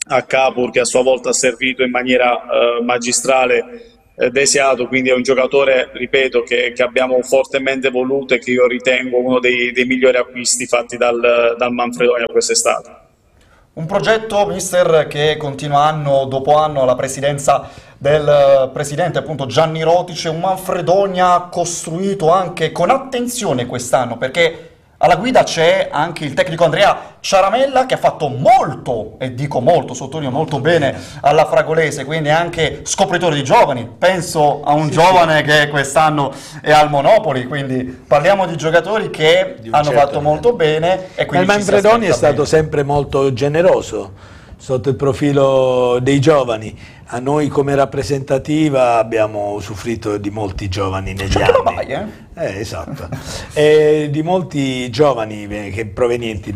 a Kapur, che a sua volta ha servito in maniera magistrale Desiato, quindi è un giocatore, ripeto, che abbiamo fortemente voluto e che io ritengo uno dei migliori acquisti fatti dal Manfredonia quest'estate. Un progetto, mister, che continua anno dopo anno alla presidenza del presidente appunto Gianni Rotice, un Manfredonia costruito anche con attenzione quest'anno, perché alla guida c'è anche il tecnico Andrea Ciaramella che ha fatto molto, e dico molto, sottolineo molto bene alla Fragolese, quindi anche scopritore di giovani. Penso a un giovane che quest'anno è al Monopoli, quindi parliamo di giocatori che Di un hanno certo fatto molto bene e Ma il quindi ci si Manfredonia è aspetta stato bene. sempre molto generoso sotto il profilo dei giovani. A noi come rappresentativa abbiamo usufruito di molti giovani negli C'è anche Babai, anni. Esatto. E di molti giovani che provenienti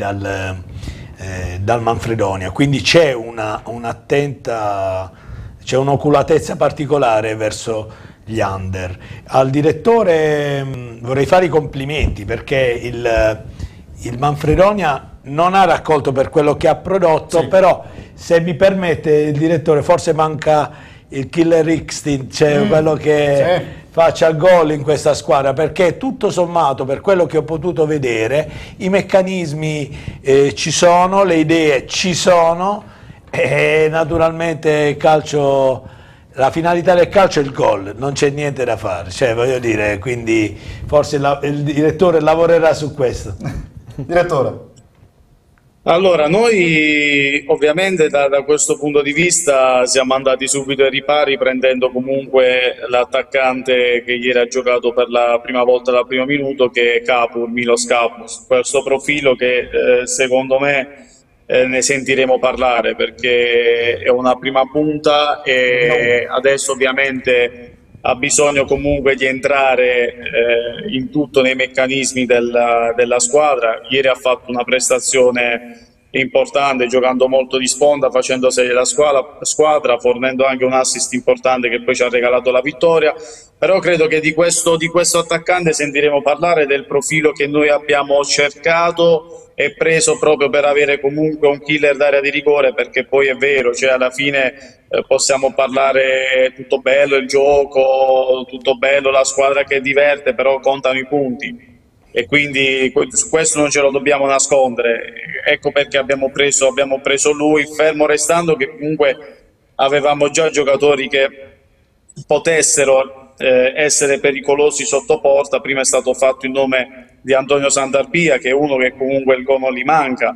dal Manfredonia, quindi c'è un'attenta, c'è un'oculatezza particolare verso gli under. Al direttore vorrei fare i complimenti perché il Manfredonia non ha raccolto per quello che ha prodotto, Sì. però se mi permette il direttore forse manca il killer instinct, cioè quello che sì. faccia gol in questa squadra, perché tutto sommato per quello che ho potuto vedere i meccanismi ci sono, le idee ci sono e naturalmente il calcio, la finalità del calcio è il gol, non c'è niente da fare, cioè voglio dire, quindi forse il direttore lavorerà su questo. Direttore. Allora, noi ovviamente da questo punto di vista siamo andati subito ai ripari prendendo comunque l'attaccante che ieri ha giocato per la prima volta dal primo minuto, che è Kapur, Milos Kapur, questo profilo che secondo me ne sentiremo parlare perché è una prima punta e adesso ovviamente ha bisogno comunque di entrare in tutto nei meccanismi della squadra. Ieri ha fatto una prestazione importante, giocando molto di sponda, facendo sedere la squadra, fornendo anche un assist importante che poi ci ha regalato la vittoria. Però credo che di questo attaccante sentiremo parlare, del profilo che noi abbiamo cercato e preso proprio per avere comunque un killer d'area di rigore, perché poi è vero, cioè alla fine possiamo parlare tutto bello il gioco, tutto bello la squadra che diverte, però contano i punti e quindi su questo non ce lo dobbiamo nascondere. Ecco perché abbiamo preso lui, fermo restando che comunque avevamo già giocatori che potessero essere pericolosi sotto porta. Prima è stato fatto il nome di Antonio Santarpia, che è uno che comunque il gol non gli manca.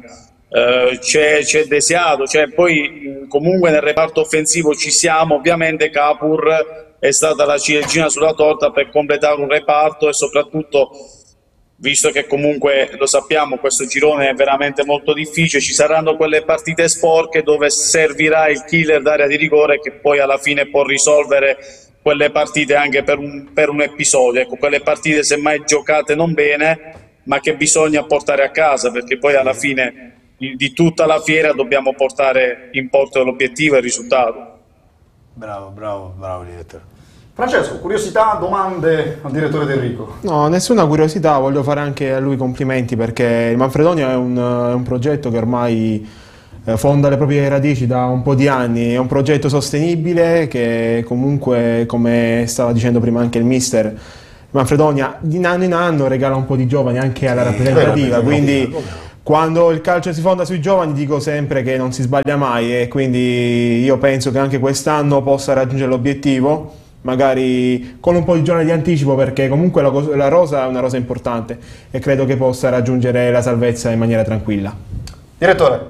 C'è Desiato, poi comunque nel reparto offensivo ci siamo. Ovviamente Kapur è stata la ciliegina sulla torta per completare un reparto e soprattutto, visto che comunque lo sappiamo, questo girone è veramente molto difficile, ci saranno quelle partite sporche dove servirà il killer d'area di rigore che poi alla fine può risolvere quelle partite anche per un episodio. Ecco, quelle partite semmai giocate non bene, ma che bisogna portare a casa, perché poi alla fine di tutta la fiera dobbiamo portare in porto l'obiettivo e il risultato. Bravo, bravo, bravo direttore. Francesco, curiosità, domande al direttore De Enrico? No, nessuna curiosità, voglio fare anche a lui complimenti perché il Manfredonia è un progetto che ormai fonda le proprie radici da un po' di anni, è un progetto sostenibile che comunque, come stava dicendo prima anche il mister, il Manfredonia di anno in anno regala un po' di giovani anche alla rappresentativa, quindi quando il calcio si fonda sui giovani dico sempre che non si sbaglia mai e quindi io penso che anche quest'anno possa raggiungere l'obiettivo, magari con un po' di giorni di anticipo perché comunque la rosa è una rosa importante e credo che possa raggiungere la salvezza in maniera tranquilla. Direttore.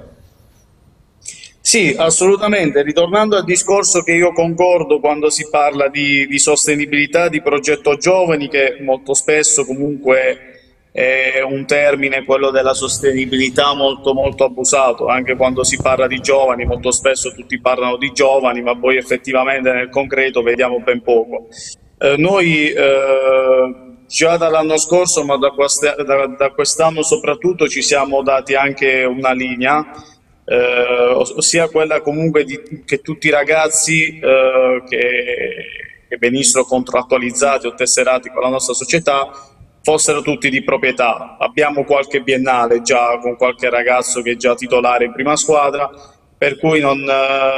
Sì, assolutamente. Ritornando al discorso che io concordo quando si parla di sostenibilità, di progetto giovani, che molto spesso comunque è un termine, quello della sostenibilità, molto molto abusato. Anche quando si parla di giovani, molto spesso tutti parlano di giovani, ma poi effettivamente nel concreto vediamo ben poco. Noi già dall'anno scorso, ma da quest'anno soprattutto, ci siamo dati anche una linea, ossia quella comunque che tutti i ragazzi che venissero contrattualizzati o tesserati con la nostra società fossero tutti di proprietà. Abbiamo qualche biennale già con qualche ragazzo che è già titolare in prima squadra, per cui non,